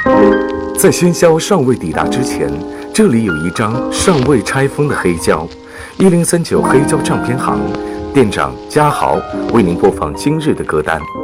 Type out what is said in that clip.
在喧嚣尚未抵达之前，这里有一张尚未拆封的黑胶。1039黑胶唱片行店长嘉豪为您播放今日的歌单。